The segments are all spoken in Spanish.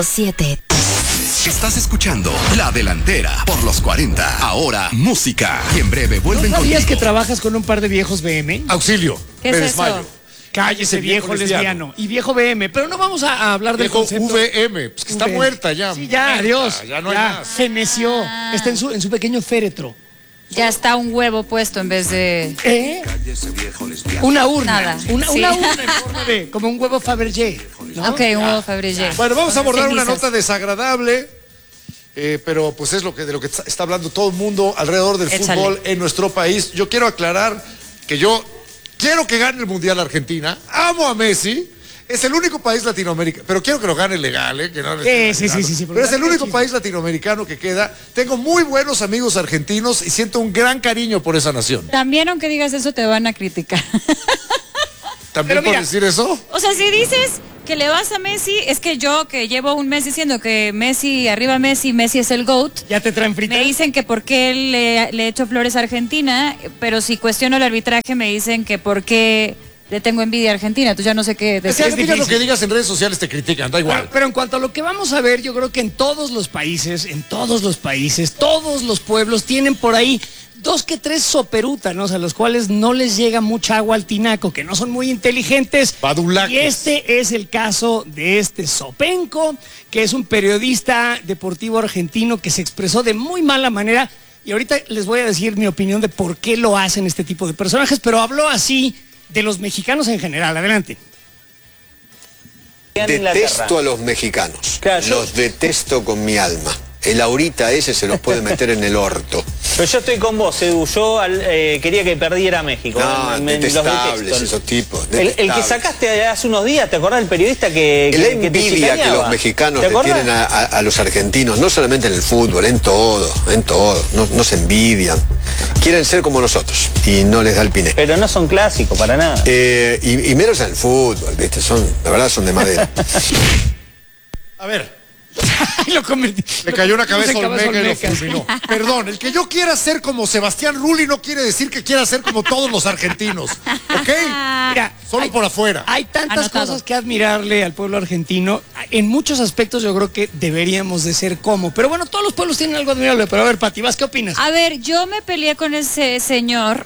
7. Estás escuchando La Delantera por los 40. Ahora, música. Y en breve vuelven ¿No sabías contigo. que trabajas con un par de viejos BM? Auxilio. ¿Qué me es desmayo. eso? Cállese, viejo lesbiano. Y viejo BM. Pero no vamos a hablar del Viejo concepto. VM, pues que está VM. muerta ya. Sí, ya, Muerta, adiós. Ya no hay más. Feneció. Está en su pequeño féretro. Ya está un huevo puesto en vez de... ¿Eh? Una urna. Nada. Una Sí. urna en forma de, como un huevo Fabergé, ¿no? Ok, un huevo Fabergé. Bueno, vamos a abordar una Cenizas. nota desagradable, pero pues es de lo que está hablando todo el mundo alrededor del Échale. fútbol en nuestro país. Yo quiero aclarar que yo quiero que gane el Mundial Argentina. Amo a Messi. Es el único país latinoamericano, pero quiero que lo gane legal, que no Sí. Pero es el único país latinoamericano que queda. Tengo muy buenos amigos argentinos y siento un gran cariño por esa nación. También aunque digas eso te van a criticar. ¿También Pero por mira, decir eso? O sea, si dices que le vas a Messi, es que yo que llevo un mes diciendo que Messi, arriba Messi, Messi es el GOAT. ¿Ya te traen frita? Me dicen que por qué le echo flores a Argentina, pero si cuestiono el arbitraje me dicen que por qué le tengo envidia a Argentina, entonces ya no sé qué Es decir. que digas lo difícil. que digas en redes sociales, te critican, da igual. Pero en cuanto a lo que vamos a ver, yo creo que en todos los países, todos los pueblos tienen por ahí 2 que 3 soperútanos a los cuales no les llega mucha agua al tinaco, que no son muy inteligentes. Badulaques. Y este es el caso de este Sopenco, que es un periodista deportivo argentino que se expresó de muy mala manera. Y ahorita les voy a decir mi opinión de por qué lo hacen este tipo de personajes, pero habló así de los mexicanos en general. Adelante. Detesto a los mexicanos. Claro, yo- Los detesto con mi alma. El ahorita ese se los puede meter en el orto. Pero yo estoy con vos, Edu. Yo quería que perdiera México. No, los detestables detesto. esos tipos. El que detestables. sacaste hace unos días, ¿te acordás del periodista que La te envidia que chicaneaba? los mexicanos ¿Te le acordás? tienen a los argentinos, no solamente en el fútbol, en todo. No se envidian. Quieren ser como nosotros y no les da el piné. Pero no son clásicos, para nada. Y menos en el fútbol, ¿viste? La verdad son de madera. A ver, Lo convertí. le cayó una cabeza en olmeca y lo olmecas. fulminó. Perdón, el que yo quiera ser como Sebastián Rulli no quiere decir que quiera ser como todos los argentinos. ¿Ok? Mira, Solo por afuera. hay tantas Anotado. cosas que admirarle al pueblo argentino. En muchos aspectos yo creo que deberíamos de ser como. Pero bueno, todos los pueblos tienen algo admirable. Pero a ver, Pati, ¿vas qué opinas? A ver, yo me peleé con ese señor.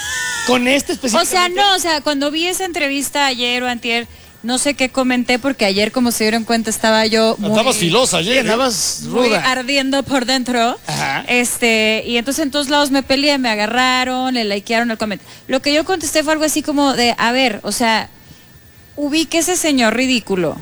Con este O específicamente. sea, no, cuando vi esa entrevista ayer o antier, no sé qué comenté porque ayer, como se dieron cuenta, estaba yo muy, Andabas filosa ayer. ¿eh? andabas muy ruda. ardiendo por dentro. Ajá. Y entonces en todos lados me peleé, me agarraron, le likearon el comentario. Lo que yo contesté fue algo así como de, a ver, o sea, ubique ese señor ridículo.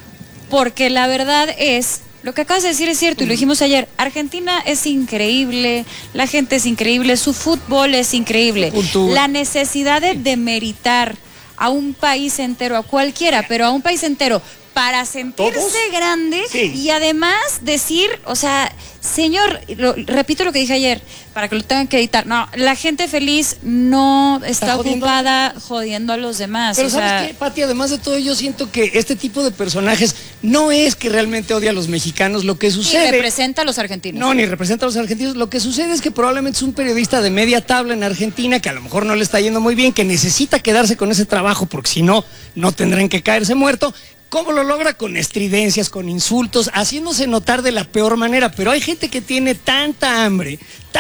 Porque la verdad es, lo que acabas de decir es cierto, y lo dijimos ayer, Argentina es increíble, la gente es increíble, su fútbol es increíble. Cultura. La necesidad de demeritar a un país entero, a cualquiera, pero a un país entero, para sentirse ¿Todos? grande Sí. y además decir, o sea, señor, repito lo que dije ayer, para que lo tengan que editar, no, la gente feliz no está jodiendo. ocupada jodiendo a los demás. Pero o sea, ¿sabes qué, Pati? Además de todo, yo siento que este tipo de personajes no es que realmente odia a los mexicanos. Lo que y sucede... representa a los argentinos. No, ni representa a los argentinos. Lo que sucede es que probablemente es un periodista de media tabla en Argentina que a lo mejor no le está yendo muy bien, que necesita quedarse con ese trabajo porque si no, no tendrán que caerse muerto. ¿Cómo lo logra? Con estridencias, con insultos, haciéndose notar de la peor manera. Pero hay gente que tiene tanta hambre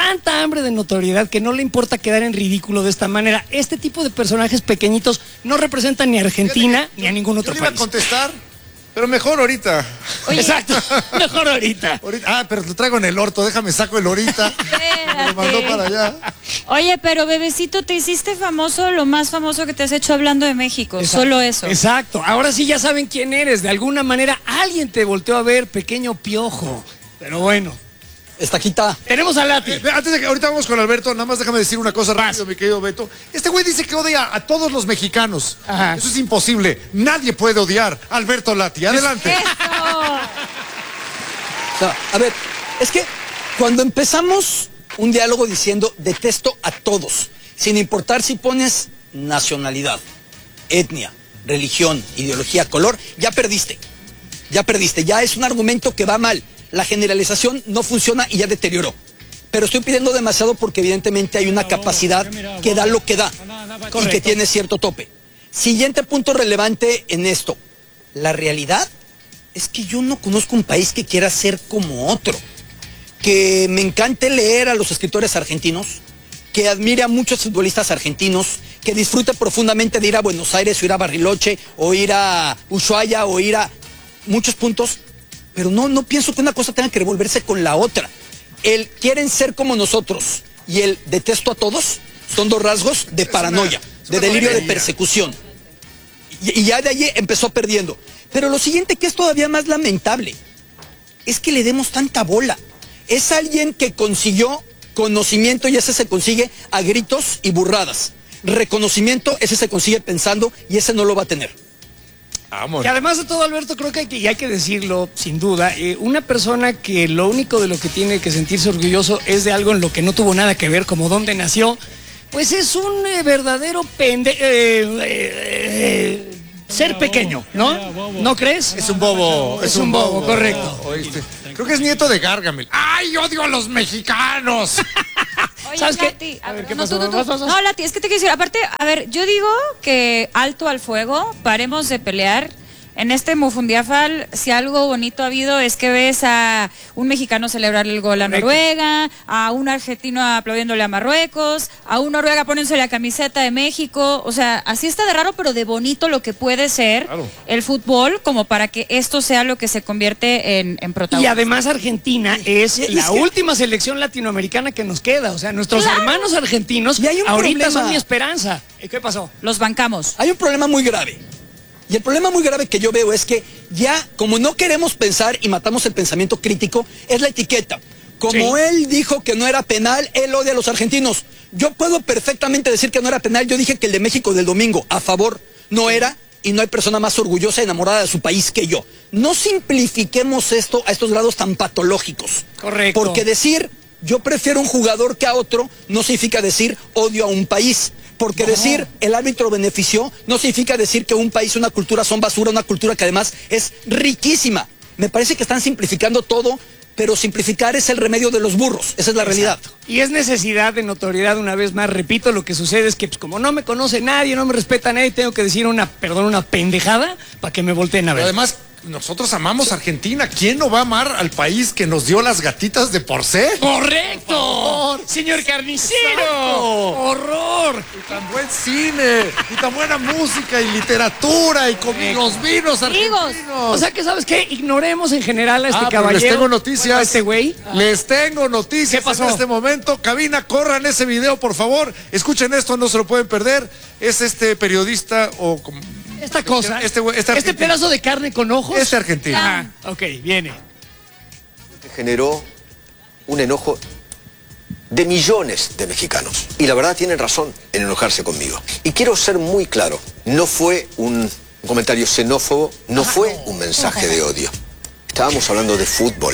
de notoriedad que no le importa quedar en ridículo de esta manera. Este tipo de personajes pequeñitos no representan ni a Argentina ni a ningún otro Yo le iba a país. contestar, pero mejor ahorita. Oye, Exacto, mejor ahorita. Pero lo traigo en el orto, déjame saco el ahorita. Me lo mandó espérate. para allá. Oye, pero bebecito, te hiciste famoso, lo más famoso que te has hecho hablando de México, solo eso. Exacto. Ahora sí ya saben quién eres. De alguna manera alguien te volteó a ver, pequeño piojo. Pero bueno. Estaquita. Tenemos a Lati. Antes de que ahorita vamos con Alberto, nada más déjame decir una cosa rápido, mi querido Beto. Este güey dice que odia a todos los mexicanos. Ajá. Eso es imposible. Nadie puede odiar a Alberto Lati. Adelante. Eso. No, a ver, es que cuando empezamos un diálogo diciendo detesto a todos, sin importar si pones nacionalidad, etnia, religión, ideología, color, ya perdiste. Ya es un argumento que va mal. La generalización no funciona y ya deterioró. Pero estoy pidiendo demasiado porque evidentemente hay una capacidad que da lo que da y Correcto. que tiene cierto tope. Siguiente punto relevante en esto. La realidad es que yo no conozco un país que quiera ser como otro. Que me encante leer a los escritores argentinos, que admire a muchos futbolistas argentinos, que disfrute profundamente de ir a Buenos Aires, o ir a Bariloche, o ir a Ushuaia, o ir a muchos puntos, pero no pienso que una cosa tenga que revolverse con la otra. El quieren ser como nosotros y el detesto a todos son dos rasgos de paranoia, de delirio de persecución. Y ya de allí empezó perdiendo. Pero lo siguiente, que es todavía más lamentable, es que le demos tanta bola. Es alguien que consiguió conocimiento y ese se consigue a gritos y burradas. Reconocimiento, ese se consigue pensando y ese no lo va a tener. Que además de todo, Alberto, creo que y hay que decirlo sin duda, una persona que lo único de lo que tiene que sentirse orgulloso es de algo en lo que no tuvo nada que ver, como dónde nació, pues es un verdadero ser pequeño, ¿no? ¿No crees? Es un bobo. Es un bobo, correcto. ¿Oíste? Creo que es nieto de Gargamel. ¡Ay, odio a los mexicanos! Oye, ¿Sabes qué? Lati, A ver, ¿qué no, pasó? tú. No, Lati, es que te quiero decir, aparte, a ver, yo digo que alto al fuego, paremos de pelear. En este Mufundiafal, si algo bonito ha habido es que ves a un mexicano celebrar el gol a Noruega, a un argentino aplaudiéndole a Marruecos, a un noruega poniéndose la camiseta de México. O sea, así está de raro, pero de bonito lo que puede ser el fútbol, como para que esto sea lo que se convierte en protagonista. Y además Argentina es la última selección latinoamericana que nos queda. O sea, nuestros hermanos argentinos ahorita son mi esperanza. ¿Qué pasó? Los bancamos. Hay un problema muy grave. Y el problema muy grave que yo veo es que ya, como no queremos pensar y matamos el pensamiento crítico, es la etiqueta. Como él dijo que no era penal, él odia a los argentinos. Yo puedo perfectamente decir que no era penal. Yo dije que el de México del domingo, a favor, no era, y no hay persona más orgullosa y enamorada de su país que yo. No simplifiquemos esto a estos grados tan patológicos. Correcto. Porque decir yo prefiero un jugador que a otro no significa decir odio a un país. Porque decir el árbitro benefició no significa decir que un país, una cultura son basura, una cultura que además es riquísima. Me parece que están simplificando todo, pero simplificar es el remedio de los burros. Esa es la realidad. Y es necesidad de notoriedad, una vez más, repito, lo que sucede es que pues, como no me conoce nadie, no me respeta nadie, tengo que decir una pendejada para que me volteen a ver. Pero además, nosotros amamos Argentina. ¿Quién no va a amar al país que nos dio las gatitas de Porcel? ¡Correcto! ¡Señor carnicero! ¡Exacto! ¡Horror! Y tan buen cine, y tan buena música, y literatura, y con los vinos argentinos. O sea que, ¿sabes qué? Ignoremos en general a este pero caballero. les tengo noticias. Bueno, a este güey. Les tengo noticias. ¿Qué pasó? En este momento. Cabina, corran ese video, por favor. Escuchen esto, no se lo pueden perder. Es este periodista o... Esta cosa, este pedazo de carne con ojos. Este argentino. Ajá, ok, viene. Generó un enojo de millones de mexicanos. Y la verdad tienen razón en enojarse conmigo. Y quiero ser muy claro, no fue un comentario xenófobo, no fue un mensaje de odio. Estábamos hablando de fútbol.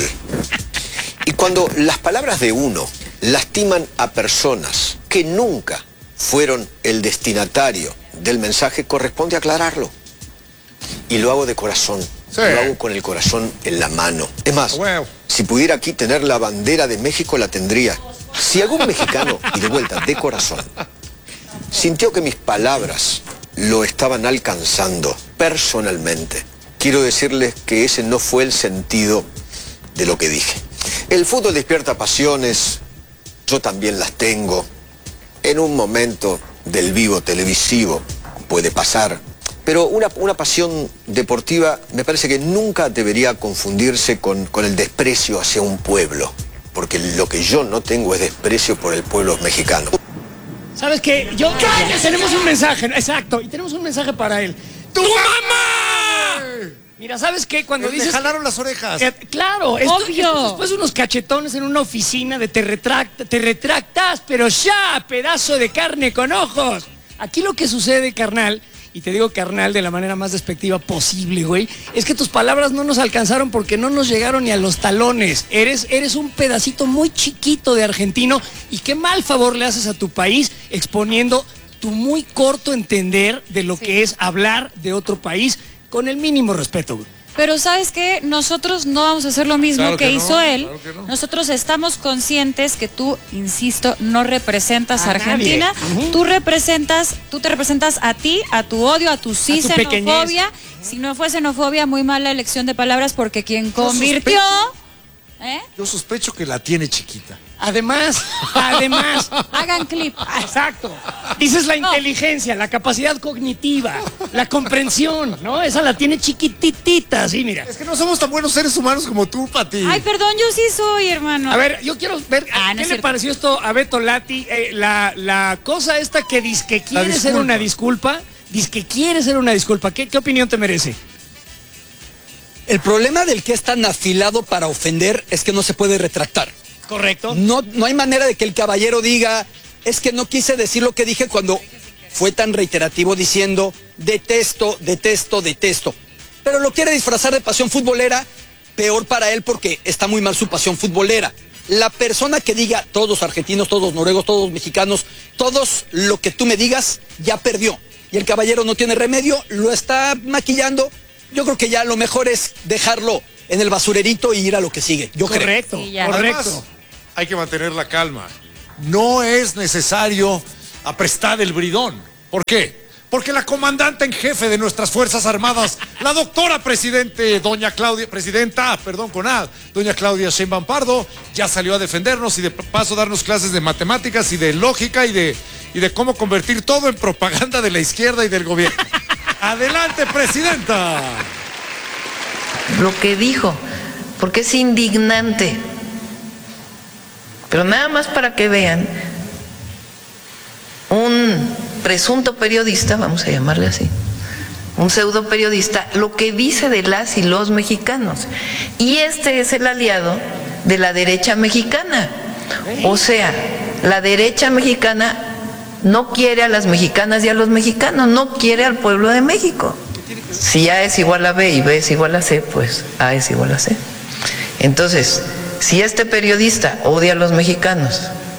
Y cuando las palabras de uno lastiman a personas que nunca fueron el destinatario del mensaje, corresponde aclararlo. Y lo hago de corazón. Sí. Lo hago con el corazón en la mano. Es más, si pudiera aquí tener la bandera de México, la tendría. Si algún mexicano, y de vuelta, de corazón, sintió que mis palabras lo estaban alcanzando personalmente, quiero decirles que ese no fue el sentido de lo que dije. El fútbol despierta pasiones, yo también las tengo. En un momento del vivo televisivo puede pasar, pero una pasión deportiva me parece que nunca debería confundirse con el desprecio hacia un pueblo, porque lo que yo no tengo es desprecio por el pueblo mexicano. ¿Sabes qué? Tenemos un mensaje, exacto, y tenemos un mensaje para él. ¡Tu mamá! Mira, ¿sabes qué? Cuando Le dices... jalaron las orejas. Claro, Obvio. Después de unos cachetones en una oficina de te retractas, pero ya, pedazo de carne con ojos. Aquí lo que sucede, carnal, y te digo carnal de la manera más despectiva posible, güey, es que tus palabras no nos alcanzaron porque no nos llegaron ni a los talones. Eres un pedacito muy chiquito de argentino y qué mal favor le haces a tu país exponiendo tu muy corto entender de lo que es hablar de otro país con el mínimo respeto, güey. Pero ¿sabes qué? Nosotros no vamos a hacer lo mismo Claro que que hizo no, él. claro que no. Nosotros estamos conscientes que tú, insisto, no representas a Argentina. nadie. Tú te representas a ti, a tu odio, a tu xenofobia Si no fue xenofobia, muy mala elección de palabras porque quien convirtió... Yo sospecho que la tiene chiquita. Además. Hagan clip. Exacto. Dices la inteligencia, la capacidad cognitiva, la comprensión, ¿no? Esa la tiene chiquititita, sí, mira. Es que no somos tan buenos seres humanos como tú, Pati. Ay, perdón, yo sí soy, hermano. A ver, yo quiero ver qué le pareció esto a Beto Lati. La cosa esta que dice que quiere ser una disculpa. Dice que quiere ser una disculpa. ¿Qué opinión te merece? El problema del que es tan afilado para ofender es que no se puede retractar. Correcto. No hay manera de que el caballero diga, es que no quise decir lo que dije cuando fue tan reiterativo diciendo, detesto. Pero lo quiere disfrazar de pasión futbolera, peor para él porque está muy mal su pasión futbolera. La persona que diga, todos argentinos, todos noruegos, todos mexicanos, todos lo que tú me digas, ya perdió. Y el caballero no tiene remedio, lo está maquillando. Yo creo que ya lo mejor es dejarlo en el basurerito y ir a lo que sigue. Correcto. Sí, Además, hay que mantener la calma. No es necesario aprestar el bridón. ¿Por qué? Porque la comandante en jefe de nuestras Fuerzas Armadas, la doctora doña Claudia Sheinbaum Pardo, ya salió a defendernos y de paso darnos clases de matemáticas y de lógica y de cómo convertir todo en propaganda de la izquierda y del gobierno. Adelante, presidenta. Lo que dijo, porque es indignante. Pero nada más para que vean, un presunto periodista, vamos a llamarle así, un pseudo periodista, lo que dice de las y los mexicanos. Y este es el aliado de la derecha mexicana. O sea, la derecha mexicana no quiere a las mexicanas y a los mexicanos, no quiere al pueblo de México. Si A es igual a B y B es igual a C, pues A es igual a C. Entonces, si este periodista odia a los mexicanos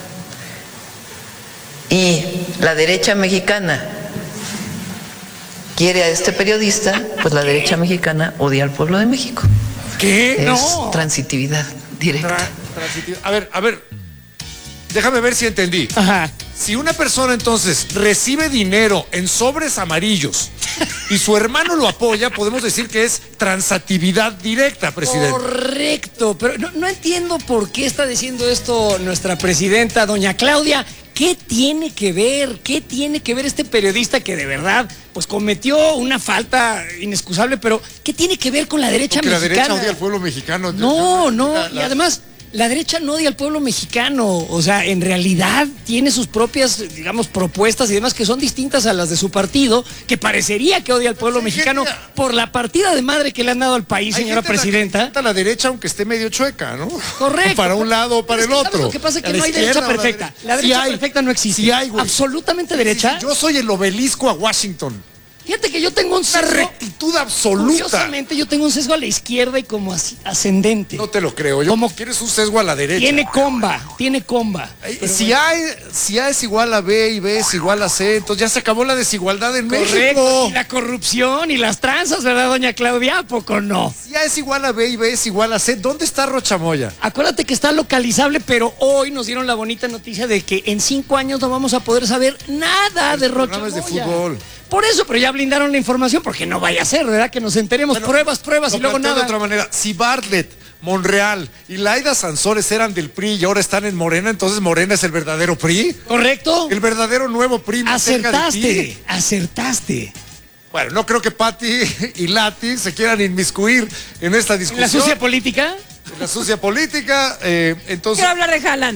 y la derecha mexicana quiere a este periodista, pues la derecha mexicana odia al pueblo de México. ¿Qué? Es transitividad directa. A ver, déjame ver si entendí. Ajá. Si una persona entonces recibe dinero en sobres amarillos y su hermano lo apoya, podemos decir que es transitividad directa, presidente. Correcto, pero no entiendo por qué está diciendo esto nuestra presidenta, doña Claudia. ¿Qué tiene que ver? ¿Qué tiene que ver este periodista que de verdad pues cometió una falta inexcusable, pero qué tiene que ver con la derecha mexicana? La derecha odia al pueblo mexicano. No, y además la derecha no odia al pueblo mexicano, o sea, en realidad tiene sus propias, digamos, propuestas y demás que son distintas a las de su partido, que parecería que odia al pueblo mexicano por la partida de madre que le han dado al país, señora presidenta. La derecha, aunque esté medio chueca, ¿no? Correcto. Para un lado o para el otro. Lo que pasa es que no hay derecha perfecta. La derecha perfecta no existe. Sí hay, güey. Absolutamente derecha. Yo soy el obelisco a Washington. Fíjate que yo tengo un sesgo. Una rectitud absoluta. Curiosamente, yo tengo un sesgo a la izquierda y como ascendente. No te lo creo. Quieres un sesgo a la derecha. Tiene comba. Si A es igual a B y B es igual a C, entonces ya se acabó la desigualdad en México. Y la corrupción y las tranzas, ¿verdad, doña Claudia? ¿A poco no? Si A es igual a B y B es igual a C, ¿dónde está Rochamoya? Acuérdate que está localizable, pero hoy nos dieron la bonita noticia de que en 5 años no vamos a poder saber nada de Rochamoya. De fútbol. Por eso, pero ya blindaron la información, porque no vaya a ser, ¿verdad? Que nos enteremos, pruebas y luego nada. De otra manera, si Bartlett, Monreal y Laida Sansores eran del PRI y ahora están en Morena, entonces Morena es el verdadero PRI. ¿Correcto? El verdadero nuevo PRI. Acertaste. Bueno, no creo que Pati y Lati se quieran inmiscuir en esta discusión. ¿En la sucia política? En la sucia política, entonces... Quiero hablar de Haaland.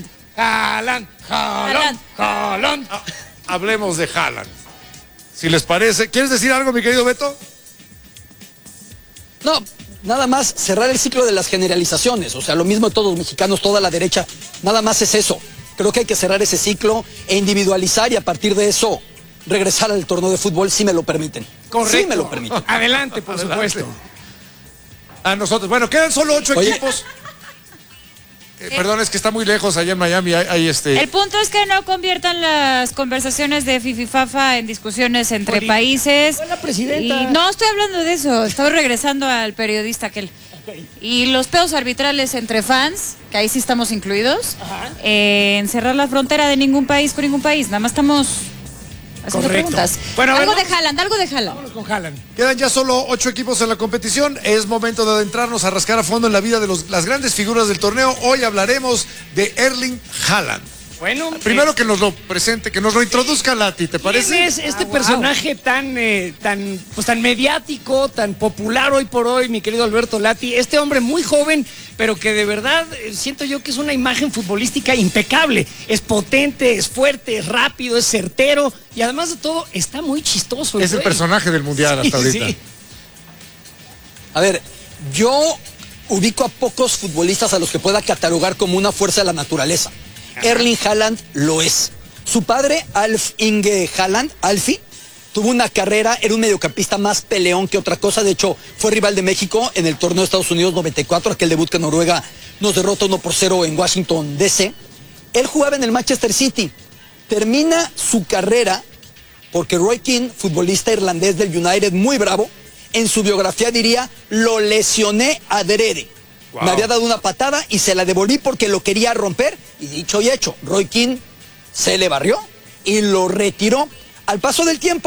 Haaland. Hablemos de Haaland. Si les parece. ¿Quieres decir algo, mi querido Beto? No, nada más cerrar el ciclo de las generalizaciones. O sea, lo mismo de todos los mexicanos, toda la derecha. Nada más es eso. Creo que hay que cerrar ese ciclo e individualizar y a partir de eso regresar al torneo de fútbol, si me lo permiten. Correcto. Sí me lo permiten. Adelante, por supuesto. A nosotros. Bueno, quedan solo 8 equipos. Perdón, es que está muy lejos allá en Miami. El punto es que no conviertan las conversaciones de Fififafa en discusiones entre países. Hola, presidenta. Y no estoy hablando de eso, estoy regresando al periodista aquel. Okay. Y los pedos arbitrales entre fans, que ahí sí estamos incluidos, en cerrar la frontera de ningún país con ningún país. Nada más estamos haciendo preguntas. Bueno, algo de Haaland. Vámonos con Haaland. Quedan ya solo 8 equipos en la competición. Es momento de adentrarnos a rascar a fondo en la vida de las grandes figuras del torneo. Hoy hablaremos de Erling Haaland. Bueno, primero que nos lo presente, que nos lo introduzca Lati, ¿te parece? ¿Quién es este personaje tan mediático, tan popular hoy por hoy, mi querido Alberto Lati? Este hombre muy joven, pero que de verdad siento yo que es una imagen futbolística impecable. Es potente, es fuerte, es rápido, es certero y además de todo está muy chistoso. Es el personaje del mundial hasta ahorita. Sí. A ver, yo ubico a pocos futbolistas a los que pueda catalogar como una fuerza de la naturaleza. Erling Haaland lo es. Su padre, Alf Inge Haaland, Alfie, tuvo una carrera, era un mediocampista más peleón que otra cosa. De hecho, fue rival de México en el torneo de Estados Unidos 94, aquel debut que Noruega nos derrota 1-0 en Washington, D.C. Él jugaba en el Manchester City. Termina su carrera porque Roy Keane, futbolista irlandés del United, muy bravo, en su biografía diría, lo lesioné adrede. Wow. Me había dado una patada y se la devolví porque lo quería romper. Y dicho y hecho, Roy Keane se le barrió y lo retiró. Al paso del tiempo,